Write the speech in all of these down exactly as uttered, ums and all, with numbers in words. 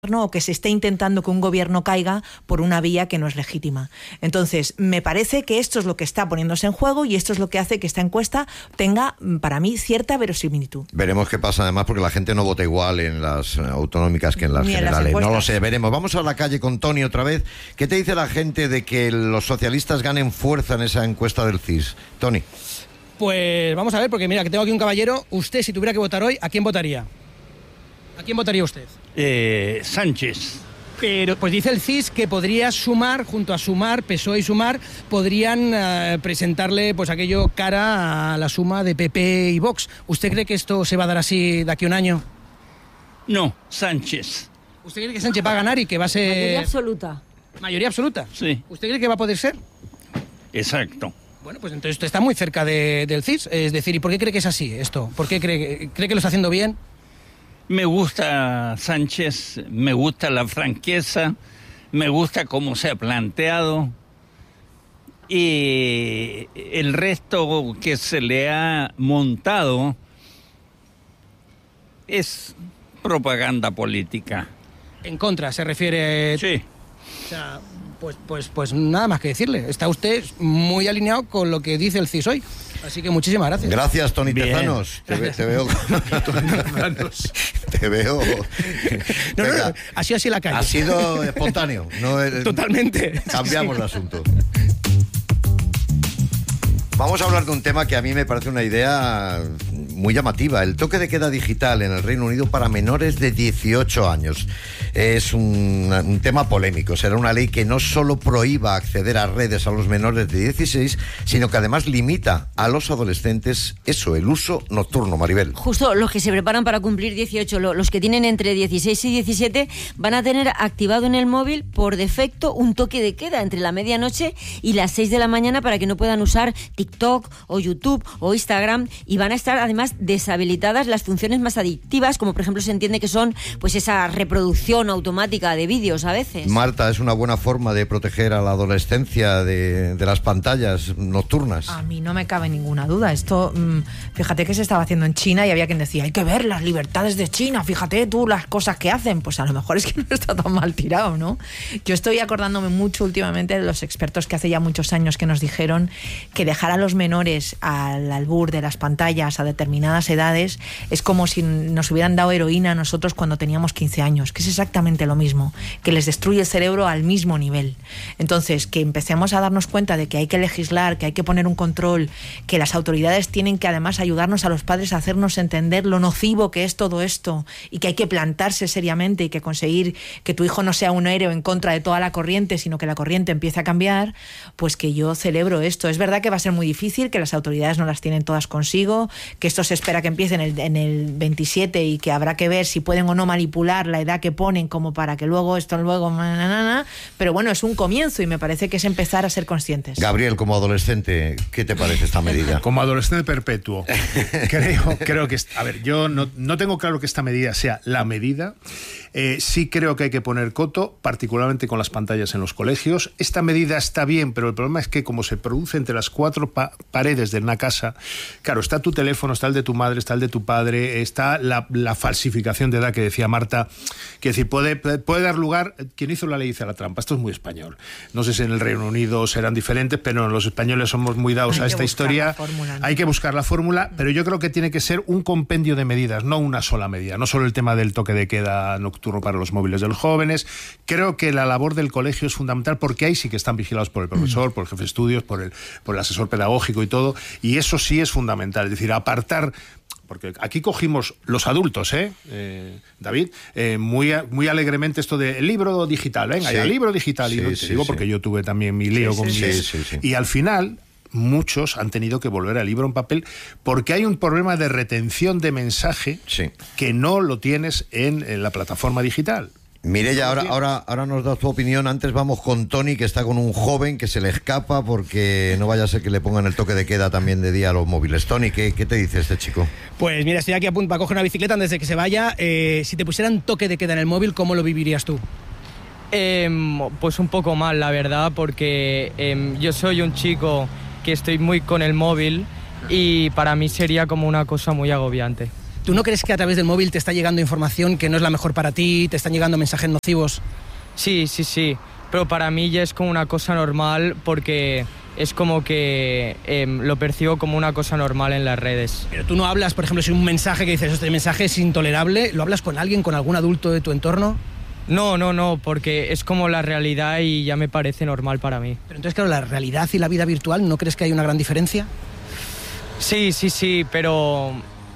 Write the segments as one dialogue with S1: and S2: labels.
S1: gobierno o que se esté intentando que un gobierno caiga por una vía que no es legítima. Entonces, me parece que esto es lo que está poniéndose en juego y esto es lo que hace que esta encuesta tenga, para mí, cierta verosimilitud.
S2: Veremos qué pasa, además, porque la gente no vota igual en las autonómicas que en las
S1: Ni
S2: generales.
S1: En las
S2: no lo sé, veremos. Vamos a la calle con Tony otra vez. ¿Qué te dice la gente de que los socialistas ganen fuerza en esa encuesta del C I S? Tony.
S3: Pues vamos a ver, porque mira, que tengo aquí un caballero. Usted, si tuviera que votar hoy, ¿a quién votaría? ¿A quién votaría usted?
S4: Eh, Sánchez.
S3: Pero pues dice el C I S que podría sumar, junto a Sumar, P S O E y Sumar, podrían uh, presentarle pues aquello cara a la suma de P P y Vox. ¿Usted cree que esto se va a dar así de aquí a un año?
S4: No, Sánchez.
S3: ¿Usted cree que Sánchez va a ganar y que va a ser...
S5: Mayoría absoluta.
S3: ¿Mayoría absoluta?
S4: Sí.
S3: ¿Usted cree que va a poder ser?
S4: Exacto.
S3: Bueno, pues entonces usted está muy cerca de, del C I S. Es decir, ¿y por qué cree que es así esto? ¿Por qué cree, cree que lo está haciendo bien?
S4: Me gusta Sánchez, me gusta la franqueza, me gusta cómo se ha planteado y el resto que se le ha montado es propaganda política.
S3: En contra, se refiere...
S4: Sí.
S3: O sea, pues, pues, pues nada más que decirle. Está usted muy alineado con lo que dice el C I S hoy. Así que muchísimas gracias.
S2: Gracias, Tony
S4: Bien.
S2: Tezanos. Te, ve, te veo... te veo...
S3: No, no, no, ha sido así la calle.
S2: Ha sido espontáneo. No es...
S3: Totalmente.
S2: Cambiamos
S3: Sí.
S2: de asunto. Vamos a hablar de un tema que a mí me parece una idea muy llamativa. El toque de queda digital en el Reino Unido para menores de dieciocho años. Es un, un tema polémico. Será una ley que no solo prohíba acceder a redes a los menores de dieciséis, sino que además limita a los adolescentes eso, el uso nocturno, Maribel.
S5: Justo los que se preparan para cumplir dieciocho, los que tienen entre dieciséis y diecisiete, van a tener activado en el móvil por defecto un toque de queda entre la medianoche y las seis de la mañana para que no puedan usar TikTok o YouTube o Instagram, y van a estar además deshabilitadas las funciones más adictivas, como por ejemplo se entiende que son pues esa reproducción automática de vídeos a veces.
S2: Marta, ¿es una buena forma de proteger a la adolescencia de, de las pantallas nocturnas?
S1: A mí no me cabe ninguna duda. Esto, mmm, fíjate que se estaba haciendo en China y había quien decía, hay que ver las libertades de China, fíjate tú las cosas que hacen. Pues a lo mejor es que no está tan mal tirado, ¿no? Yo estoy acordándome mucho últimamente de los expertos que hace ya muchos años que nos dijeron que dejar a los menores al albur de las pantallas a determinadas edades es como si nos hubieran dado heroína a nosotros cuando teníamos quince años, que es exactamente lo mismo, que les destruye el cerebro al mismo nivel. Entonces, que empecemos a darnos cuenta de que hay que legislar, que hay que poner un control, que las autoridades tienen que además ayudarnos a los padres a hacernos entender lo nocivo que es todo esto y que hay que plantarse seriamente y que conseguir que tu hijo no sea un héroe en contra de toda la corriente, sino que la corriente empiece a cambiar, pues que yo celebro esto. Es verdad que va a ser muy difícil, que las autoridades no las tienen todas consigo, que esto se espera que empiece en el, en el veintisiete y que habrá que ver si pueden o no manipular la edad que ponen como para que luego esto luego... Na, na, na, pero bueno, es un comienzo y me parece que es empezar a ser conscientes.
S2: Gabriel, como adolescente, ¿qué te parece esta medida?
S6: Como adolescente perpetuo, creo, creo que... A ver, yo no, no tengo claro que esta medida sea la medida. Eh, sí creo que hay que poner coto, particularmente con las pantallas en los colegios. Esta medida está bien, pero el problema es que como se produce entre las cuatro pa- paredes de una casa, claro, está tu teléfono, está el de tu madre, está el de tu padre, está la, la falsificación de edad que decía Marta, que decir, puede, puede dar lugar, quien hizo la ley hizo la trampa. Esto es muy español. No sé si en el Reino Unido serán diferentes, pero los españoles somos muy dados
S1: Hay
S6: a esta historia.
S1: Fórmula, ¿no?
S6: Hay que buscar la fórmula, pero yo creo que tiene que ser un compendio de medidas, no una sola medida. No solo el tema del toque de queda nocturno para los móviles de los jóvenes. Creo que la labor del colegio es fundamental porque ahí sí que están vigilados por el profesor, por el jefe de estudios, por el, por el asesor pedagógico y todo, y eso sí es fundamental. Es decir, apartar... Porque aquí cogimos los adultos, ¿eh? eh David, eh, muy, muy alegremente esto del libro digital. Venga,
S2: sí.
S6: ya, libro digital.
S2: Sí,
S6: y no te
S2: sí,
S6: digo
S2: sí.
S6: porque yo tuve también mi lío
S2: Sí,
S6: con
S2: sí,
S6: mis...
S2: sí, sí, sí.
S6: Y al final... muchos han tenido que volver al libro en papel porque hay un problema de retención de mensaje
S2: Sí.
S6: que no lo tienes en, en la plataforma digital.
S2: Mireia, ahora, ahora, ahora nos das tu opinión. Antes vamos con Tony, que está con un joven que se le escapa porque no vaya a ser que le pongan el toque de queda también de día a los móviles. Tony, ¿qué, qué te dice este chico?
S3: Pues mira, estoy aquí a punto para coger una bicicleta antes de que se vaya. Eh, si te pusieran toque de queda en el móvil, ¿cómo lo vivirías tú?
S7: Eh, pues un poco mal, la verdad, porque eh, yo soy un chico que estoy muy con el móvil y para mí sería como una cosa muy agobiante.
S3: ¿Tú no crees que a través del móvil te está llegando información que no es la mejor para ti, te están llegando mensajes nocivos?
S7: Sí, sí, sí, pero para mí ya es como una cosa normal porque es como que eh, lo percibo como una cosa normal en las redes.
S3: Pero tú no hablas, por ejemplo, si un mensaje que dices, este mensaje es intolerable, ¿lo hablas con alguien, con algún adulto de tu entorno?
S7: No, no, no, porque es como la realidad y ya me parece normal para mí.
S3: Pero entonces, claro, la realidad y la vida virtual, ¿no crees que hay una gran diferencia?
S7: Sí, sí, sí, pero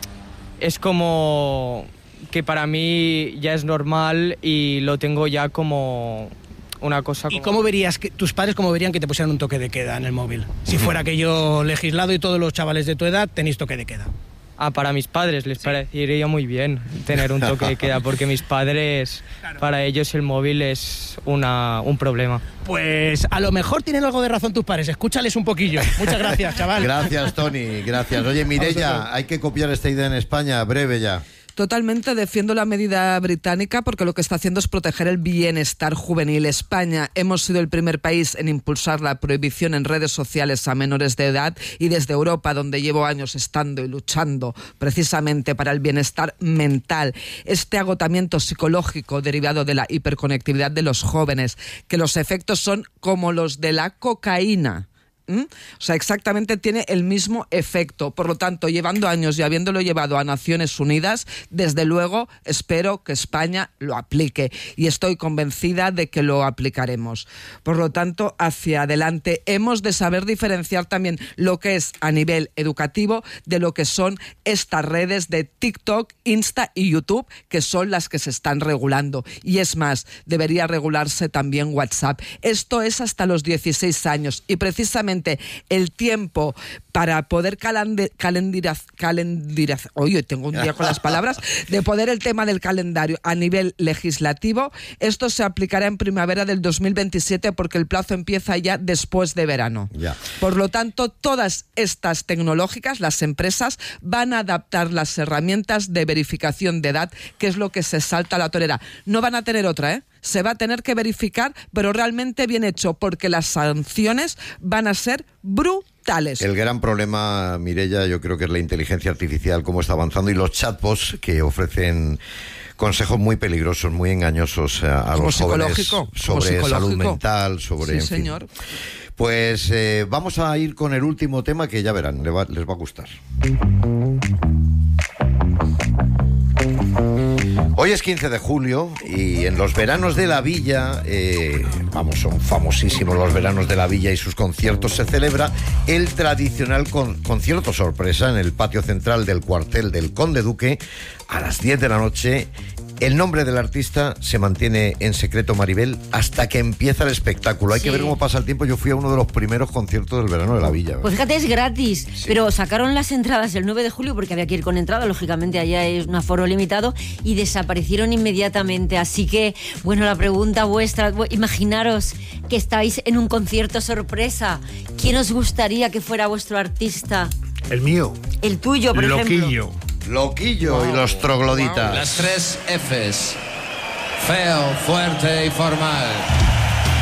S7: es como que para mí ya es normal y lo tengo ya como una cosa...
S3: ¿Y
S7: como...
S3: cómo verías, que tus padres cómo verían que te pusieran un toque de queda en el móvil? Si fuera aquello legislado y todos los chavales de tu edad tenéis toque de queda.
S7: Ah, para mis padres les
S3: Sí.
S7: parecería muy bien tener un toque de queda, porque mis padres,
S3: Claro.
S7: para ellos el móvil es una, un problema.
S3: Pues a lo mejor tienen algo de razón tus padres, escúchales un poquillo. Muchas gracias, chaval.
S2: Gracias, Tony, gracias. Oye, Mireia, hay que copiar esta idea en España, breve ya.
S8: Totalmente defiendo la medida británica porque lo que está haciendo es proteger el bienestar juvenil. España hemos sido el primer país en impulsar la prohibición en redes sociales a menores de edad y desde Europa, donde llevo años estando y luchando precisamente para el bienestar mental, este agotamiento psicológico derivado de la hiperconectividad de los jóvenes, que los efectos son como los de la cocaína. ¿Mm? O sea, exactamente tiene el mismo efecto. Por lo tanto, llevando años y habiéndolo llevado a Naciones Unidas, desde luego espero que España lo aplique y estoy convencida de que lo aplicaremos. Por lo tanto, hacia adelante hemos de saber diferenciar también lo que es a nivel educativo de lo que son estas redes de TikTok, Insta y YouTube, que son las que se están regulando. Y es más, debería regularse también WhatsApp. Esto es hasta los dieciséis años y precisamente el tiempo para poder calendarizar, calendarizar, oye, tengo un día con las palabras, de poder el tema del calendario a nivel legislativo, esto se aplicará en primavera del dos mil veintisiete porque el plazo empieza ya después de verano.
S2: Ya.
S8: Por lo tanto, todas estas tecnológicas, las empresas, van a adaptar las herramientas de verificación de edad, que es lo que se salta a la torera. No van a tener otra, ¿eh? Se va a tener que verificar, pero realmente bien hecho, porque las sanciones van a ser brutales.
S2: El gran problema, Mireia, yo creo que es la inteligencia artificial, cómo está avanzando, y los chatbots que ofrecen consejos muy peligrosos, muy engañosos a, a
S8: Como
S2: los jóvenes
S8: psicológico, como
S2: sobre salud
S8: psicológico.
S2: mental, sobre...
S8: Sí,
S2: en fin.
S8: señor.
S2: Pues eh, vamos a ir con el último tema que ya verán, les va, les va a gustar. Hoy es quince de julio y en los veranos de la Villa, eh, vamos, son famosísimos los veranos de la Villa y sus conciertos, se celebra el tradicional con, concierto sorpresa en el patio central del cuartel del Conde Duque a las diez de la noche. El nombre del artista se mantiene en secreto, Maribel, hasta que empieza el espectáculo. Hay
S5: Sí.
S2: que ver cómo pasa el tiempo. Yo fui a uno de los primeros conciertos del verano de la Villa.
S5: Pues fíjate, es gratis,
S2: Sí.
S5: pero sacaron las entradas el nueve de julio porque había que ir con entrada, lógicamente allá es un aforo limitado, y desaparecieron inmediatamente. Así que, bueno, la pregunta vuestra, imaginaros que estáis en un concierto sorpresa. ¿Quién os gustaría que fuera vuestro artista?
S6: El mío,
S5: El tuyo, por ejemplo.
S6: Loquillo.
S2: Loquillo y los trogloditas.
S9: Las tres Fs. Feo, fuerte y formal.